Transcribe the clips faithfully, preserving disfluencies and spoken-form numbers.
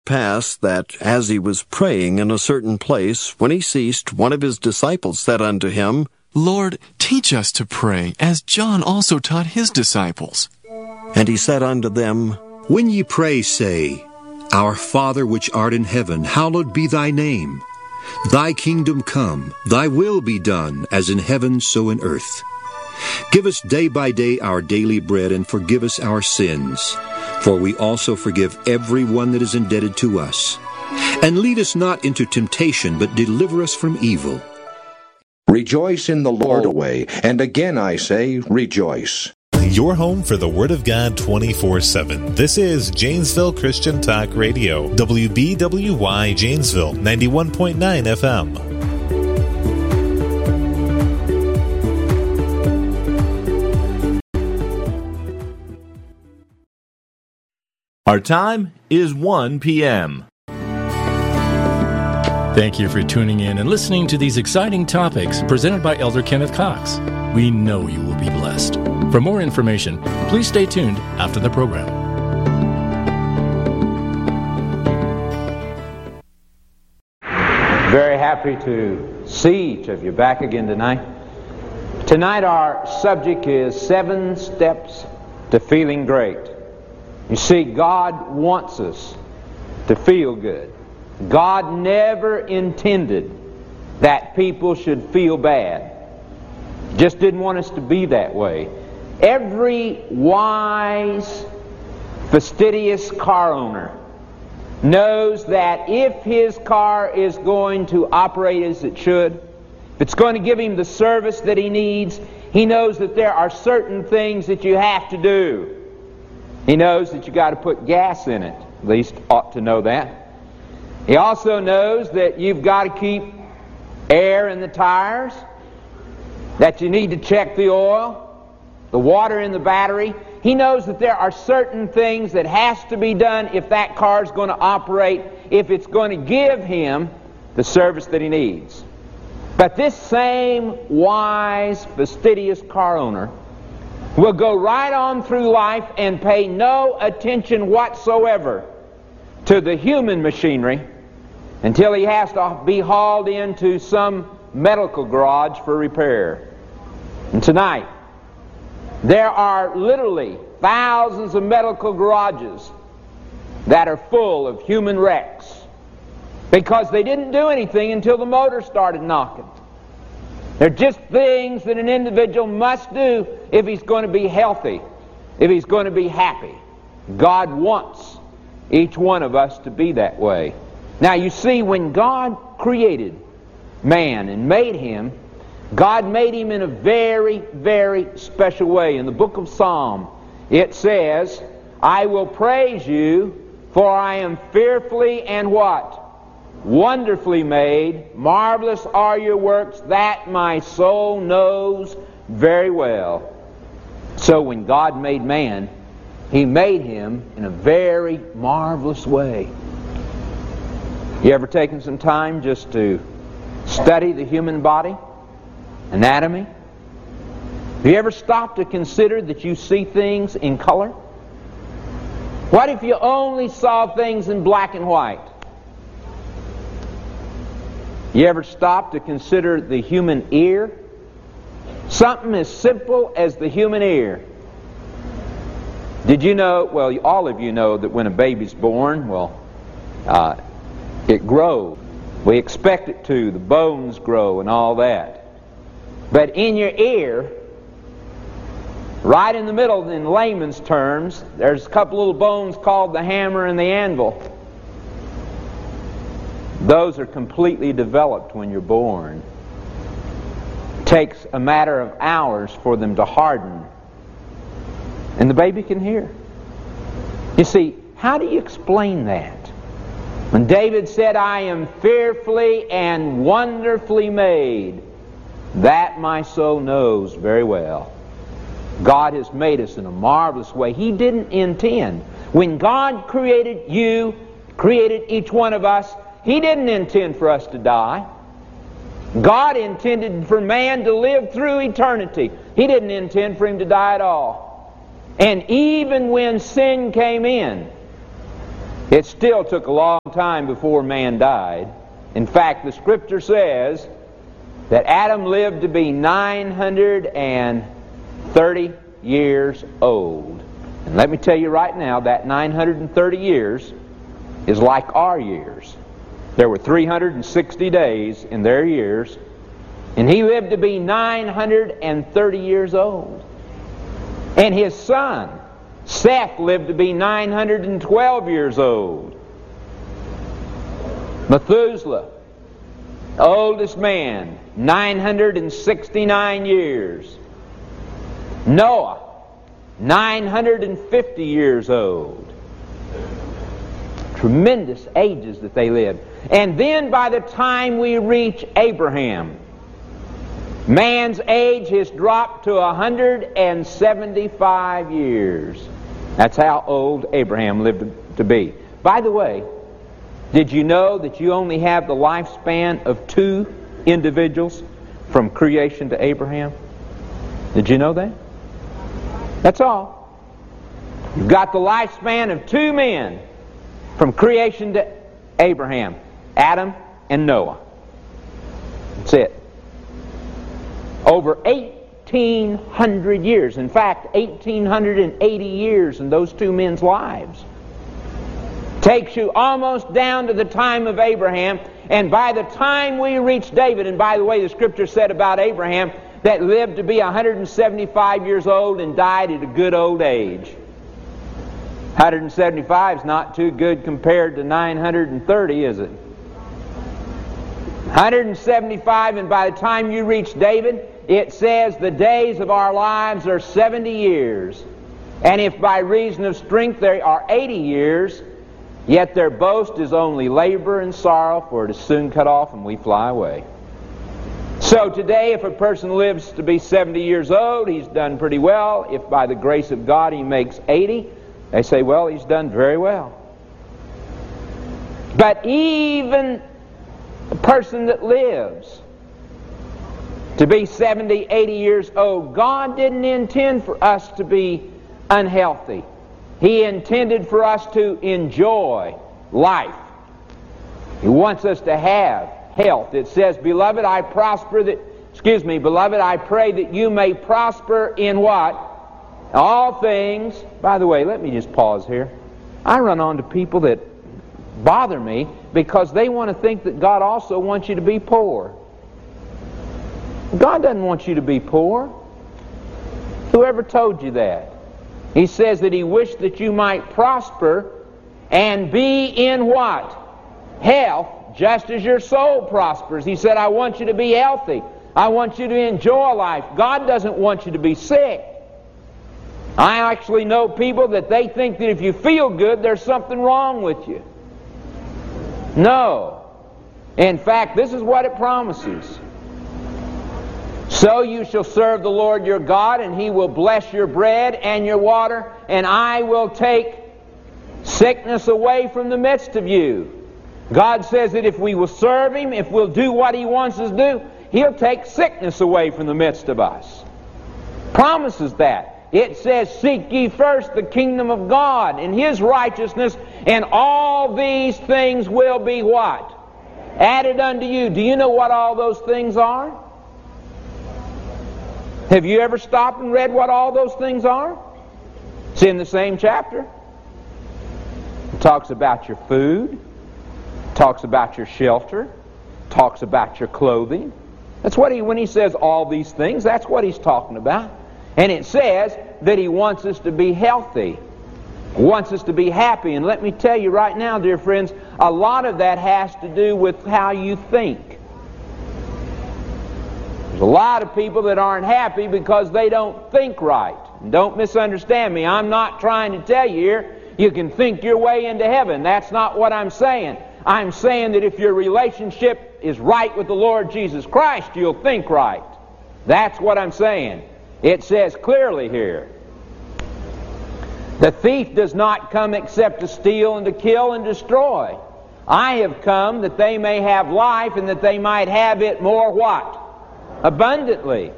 pass that, as he was praying in a certain place, when he ceased, one of his disciples said unto him, Lord, teach us to pray, as John also taught his disciples. And he said unto them, When ye pray, say, Our Father which art in heaven, hallowed be thy name. Thy kingdom come, thy will be done, as in heaven so in earth. Give us day by day our daily bread, and forgive us our sins, for we also forgive every one that is indebted to us. And lead us not into temptation, but deliver us from evil. Rejoice in the Lord always, and again I say, rejoice. Your home for the Word of God twenty-four seven. This is Janesville Christian Talk Radio, W B W Y Janesville, ninety-one point nine F M. Our time is one p.m. Thank you for tuning in and listening to these exciting topics presented by Elder Kenneth Cox. We know you will be blessed. For more information, please stay tuned after the program. Very happy to see each of you back again tonight. Tonight our subject is Seven Steps to Feeling Great. You see, God wants us to feel good. God never intended that people should feel bad. Just didn't want us to be that way. Every wise, fastidious car owner knows that if his car is going to operate as it should, if it's going to give him the service that he needs, he knows that there are certain things that you have to do. He knows that you got to put gas in it. At least ought to know that. He also knows that you've got to keep air in the tires, that you need to check the oil, the water in the battery. He knows that there are certain things that has to be done if that car is going to operate, if it's going to give him the service that he needs. But this same wise, fastidious car owner will go right on through life and pay no attention whatsoever to the human machinery until he has to be hauled into some medical garage for repair. And tonight, there are literally thousands of medical garages that are full of human wrecks because they didn't do anything until the motor started knocking. They're just things that an individual must do if he's going to be healthy, if he's going to be happy. God wants each one of us to be that way. Now you see, when God created man and made him, God made him in a very, very special way. In the book of Psalm, it says, I will praise you, for I am fearfully and what? Wonderfully made. Marvelous are your works, that my soul knows very well. So when God made man, He made him in a very marvelous way. You ever taken some time just to study the human body? Anatomy? Have you ever stopped to consider that you see things in color? What if you only saw things in black and white? You ever stop to consider the human ear? Something as simple as the human ear. Did you know, well, all of you know that when a baby's born, well, uh, it grows. We expect it to. The bones grow and all that. But in your ear, right in the middle, in layman's terms, there's a couple little bones called the hammer and the anvil. Those are completely developed when you're born. It takes a matter of hours for them to harden. And the baby can hear. You see, how do you explain that? When David said, I am fearfully and wonderfully made, that my soul knows very well. God has made us in a marvelous way. He didn't intend. When God created you, created each one of us, He didn't intend for us to die. God intended for man to live through eternity. He didn't intend for him to die at all. And even when sin came in, It still took a long time before man died. In fact, the Scripture says that Adam lived to be nine hundred thirty years old. And let me tell you right now, that nine hundred thirty years is like our years. There were three hundred sixty days in their years, and he lived to be nine hundred thirty years old. And his son, Seth, lived to be nine hundred twelve years old. Methuselah, the oldest man, nine hundred sixty-nine years. Noah, nine hundred fifty years old. Tremendous ages that they lived. And then by the time we reach Abraham, man's age has dropped to one hundred seventy-five years. That's how old Abraham lived to be. By the way, did you know that you only have the lifespan of two individuals from creation to Abraham? Did you know that? That's all. You've got the lifespan of two men from creation to Abraham, Adam and Noah. That's it. Over eighteen hundred years. In fact, eighteen eighty years in those two men's lives. Takes you almost down to the time of Abraham, and by the time we reach David, and by the way, the Scripture said about Abraham that lived to be one hundred seventy-five years old and died at a good old age. one hundred seventy-five is not too good compared to nine hundred thirty, is it? one hundred seventy-five, and by the time you reach David, it says the days of our lives are seventy years. And if by reason of strength they are eighty years, yet their boast is only labor and sorrow, for it is soon cut off and we fly away. So today, if a person lives to be seventy years old, he's done pretty well. If by the grace of God he makes eighty, they say, well, he's done very well. But even a person that lives to be seventy, eighty years old, God didn't intend for us to be unhealthy. He intended for us to enjoy life. He wants us to have health. It says, Beloved, I prosper that, excuse me, beloved, I pray that you may prosper in what? All things. By the way, let me just pause here. I run onto people that bother me because they want to think that God also wants you to be poor. God doesn't want you to be poor. Whoever told you that? He says that He wished that you might prosper and be in what? Health, just as your soul prospers. He said, I want you to be healthy. I want you to enjoy life. God doesn't want you to be sick. I actually know people that they think that if you feel good, there's something wrong with you. No. In fact, this is what it promises. So you shall serve the Lord your God, and He will bless your bread and your water, and I will take sickness away from the midst of you. God says that if we will serve Him, if we'll do what He wants us to do, He'll take sickness away from the midst of us. Promises that. It says, seek ye first the kingdom of God and His righteousness, and all these things will be what? Added unto you. Do you know what all those things are? Have you ever stopped and read what all those things are? It's in the same chapter. It talks about your food, talks about your shelter, talks about your clothing. That's what he, when he says all these things, that's what he's talking about. And it says that He wants us to be healthy, wants us to be happy. And let me tell you right now, dear friends, a lot of that has to do with how you think. There's a lot of people that aren't happy because they don't think right. And don't misunderstand me. I'm not trying to tell you here you can think your way into heaven. That's not what I'm saying. I'm saying that if your relationship is right with the Lord Jesus Christ, you'll think right. That's what I'm saying. It says clearly here, the thief does not come except to steal and to kill and destroy. I have come that they may have life, and that they might have it more what? Abundantly.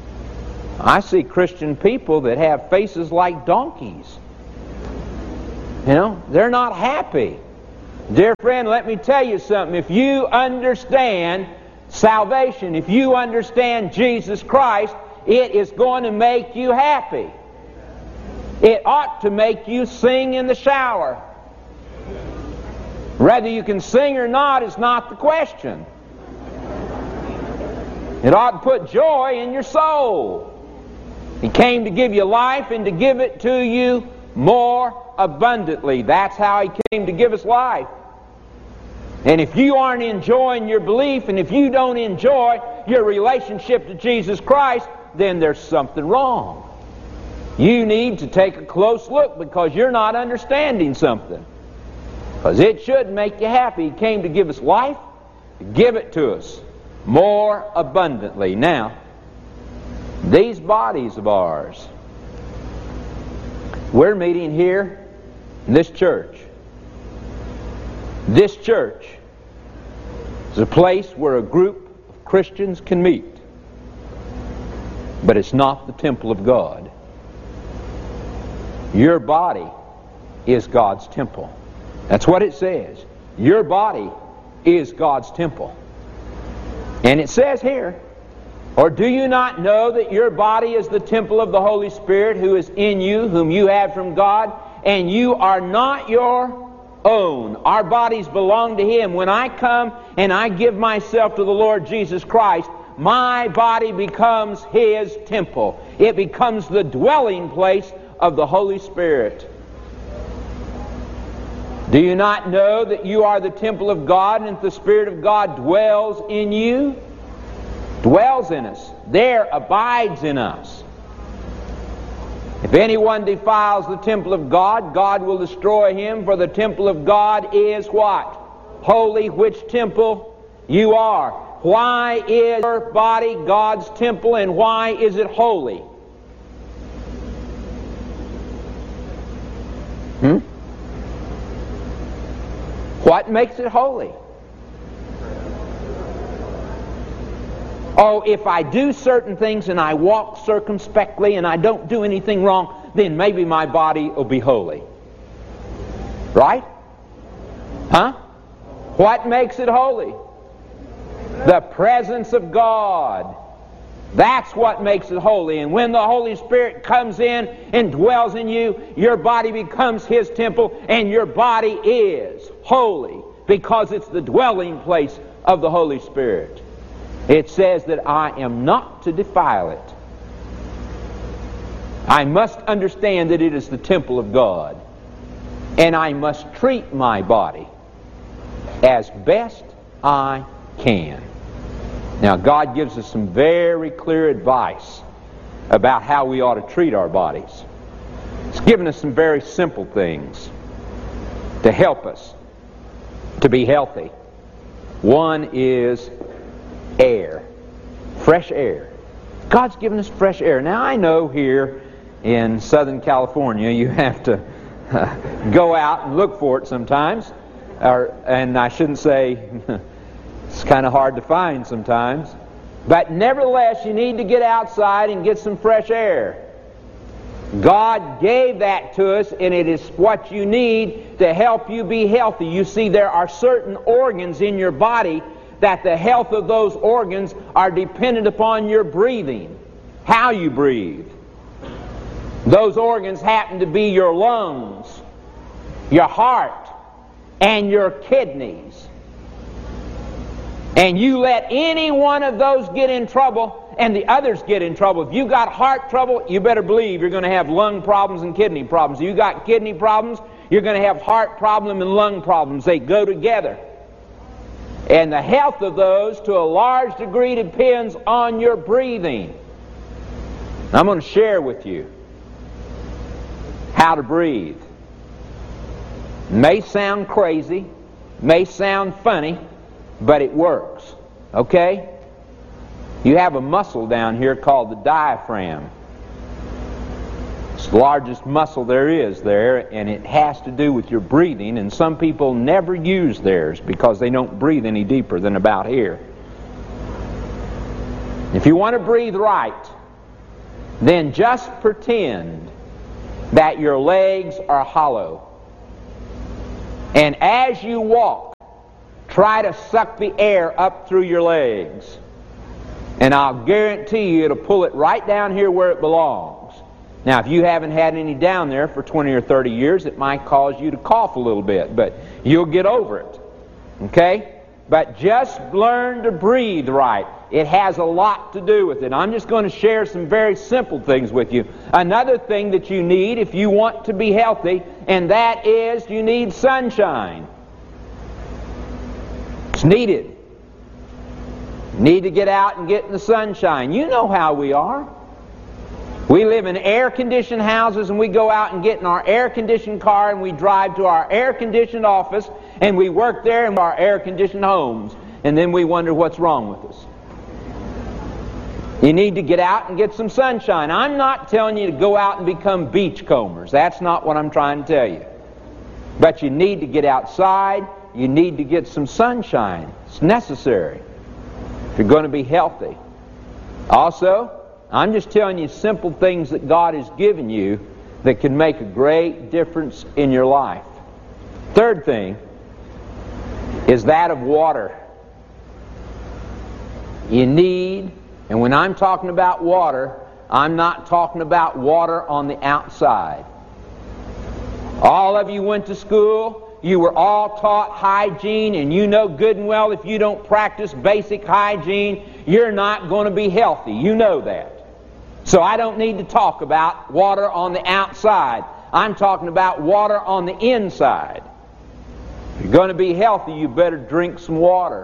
I see Christian people that have faces like donkeys. You know, they're not happy. Dear friend, let me tell you something. If you understand salvation, if you understand Jesus Christ, it is going to make you happy. It ought to make you sing in the shower. Whether you can sing or not is not the question. It ought to put joy in your soul. He came to give you life and to give it to you more abundantly. That's how He came to give us life. And if you aren't enjoying your belief, and if you don't enjoy your relationship to Jesus Christ, then there's something wrong. You need to take a close look because you're not understanding something. Because it should make you happy. He came to give us life, to give it to us more abundantly. Now, these bodies of ours, we're meeting here in this church. This church is a place where a group of Christians can meet. But it's not the temple of God. Your body is God's temple. That's what it says. Your body is God's temple. And it says here, or do you not know that your body is the temple of the Holy Spirit who is in you, whom you have from God, and you are not your own? Our bodies belong to Him. When I come and I give myself to the Lord Jesus Christ, my body becomes His temple. It becomes the dwelling place of the Holy Spirit. Do you not know that you are the temple of God, and that the Spirit of God dwells in you? Dwells in us. There abides in us. If anyone defiles the temple of God, God will destroy him, for the temple of God is what? Holy, which temple you are. Why is your body God's temple, and why is it holy? Hmm? What makes it holy? Oh, if I do certain things and I walk circumspectly and I don't do anything wrong, then maybe my body will be holy. Right? Huh? What makes it holy? The presence of God. That's what makes it holy. And when the Holy Spirit comes in and dwells in you, your body becomes His temple, and your body is holy because it's the dwelling place of the Holy Spirit. It says that I am not to defile it. I must understand that it is the temple of God, and I must treat my body as best I can. Now, God gives us some very clear advice about how we ought to treat our bodies. He's given us some very simple things to help us to be healthy. One is air, fresh air. God's given us fresh air. Now, I know here in Southern California you have to uh, go out and look for it sometimes, or, and I shouldn't say it's kind of hard to find sometimes, but nevertheless you need to get outside and get some fresh air. God gave that to us, and it is what you need to help you be healthy. You see, there are certain organs in your body that the health of those organs are dependent upon your breathing, how you breathe. Those organs happen to be your lungs, your heart, and your kidneys. And you let any one of those get in trouble, and the others get in trouble. If you got heart trouble, you better believe you're going to have lung problems and kidney problems. If you got kidney problems, you're going to have heart problem and lung problems. They go together. And the health of those, to a large degree, depends on your breathing. I'm going to share with you how to breathe. It may sound crazy, may sound funny, but it works. Okay? You have a muscle down here called the diaphragm. It's the largest muscle there is there, and it has to do with your breathing, and some people never use theirs because they don't breathe any deeper than about here. If you want to breathe right, then just pretend that your legs are hollow. And as you walk, try to suck the air up through your legs. And I'll guarantee you it'll pull it right down here where it belongs. Now, if you haven't had any down there for twenty or thirty years, it might cause you to cough a little bit, but you'll get over it. Okay? But just learn to breathe right. It has a lot to do with it. I'm just going to share some very simple things with you. Another thing that you need if you want to be healthy, and that is you need sunshine. It's needed. You need to get out and get in the sunshine. You know how we are. We live in air-conditioned houses, and we go out and get in our air-conditioned car, and we drive to our air-conditioned office, and we work there in our air-conditioned homes, and then we wonder what's wrong with us. You need to get out and get some sunshine. I'm not telling you to go out and become beachcombers. That's not what I'm trying to tell you. But you need to get outside. You need to get some sunshine. It's necessary if you're going to be healthy. Also, I'm just telling you simple things that God has given you that can make a great difference in your life. Third thing is that of water. You need, and when I'm talking about water, I'm not talking about water on the outside. All of you went to school. You were all taught hygiene, and you know good and well if you don't practice basic hygiene, you're not going to be healthy. You know that. So I don't need to talk about water on the outside. I'm talking about water on the inside. If you're going to be healthy, you better drink some water.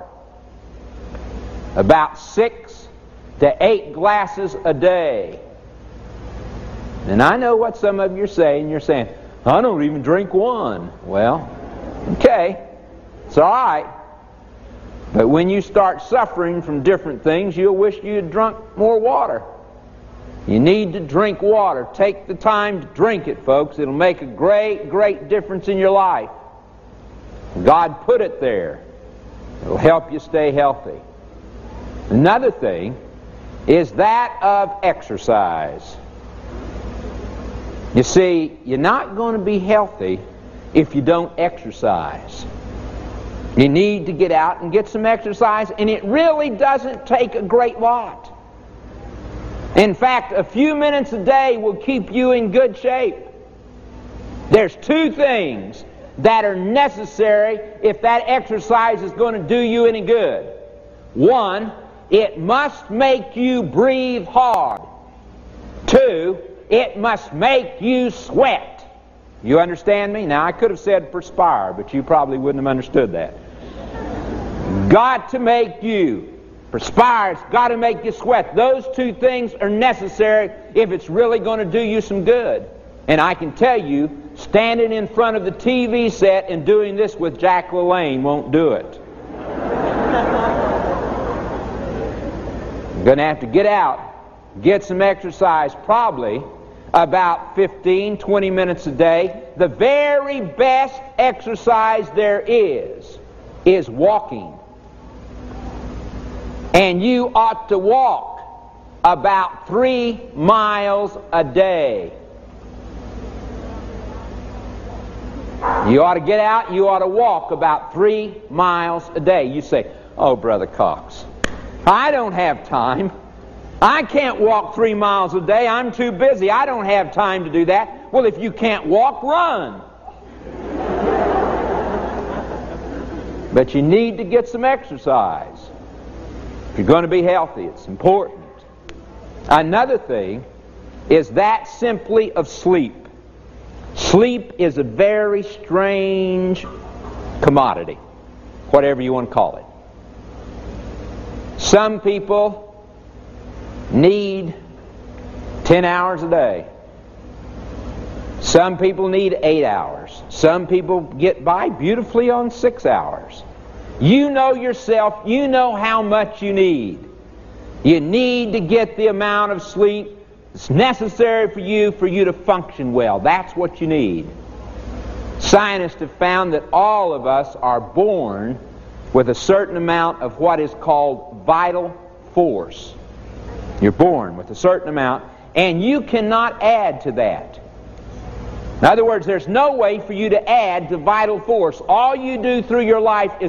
About six to eight glasses a day. And I know what some of you are saying. You're saying, I don't even drink one. Well, okay, it's all right. But when you start suffering from different things, you'll wish you had drunk more water. You need to drink water. Take the time to drink it, folks. It'll make a great, great difference in your life. God put it there. It'll help you stay healthy. Another thing is that of exercise. You see, you're not going to be healthy if you don't exercise. You need to get out and get some exercise, and it really doesn't take a great lot. In fact, a few minutes a day will keep you in good shape. There's two things that are necessary if that exercise is going to do you any good. One, it must make you breathe hard. Two, it must make you sweat. You understand me? Now, I could have said perspire, but you probably wouldn't have understood that. Got to make you perspire. It's got to make you sweat. Those two things are necessary if it's really going to do you some good. And I can tell you, standing in front of the T V set and doing this with Jack LaLanne won't do it. You're going to have to get out, get some exercise, probably about fifteen, twenty minutes a day. The very best exercise there is, is walking. And you ought to walk about three miles a day. You ought to get out, you ought to walk about three miles a day. You say, oh, Brother Cox, I don't have time. I can't walk three miles a day. I'm too busy. I don't have time to do that. Well, if you can't walk, run. But you need to get some exercise. If you're going to be healthy, it's important. Another thing is that simply of sleep. Sleep is a very strange commodity, whatever you want to call it. Some people need ten hours a day. Some people need eight hours. Some people get by beautifully on six hours. You know yourself. You know how much you need. You need to get the amount of sleep that's necessary for you for you to function well. That's what you need. Scientists have found that all of us are born with a certain amount of what is called vital force. You're born with a certain amount, and you cannot add to that. In other words, there's no way for you to add to vital force. All you do through your life is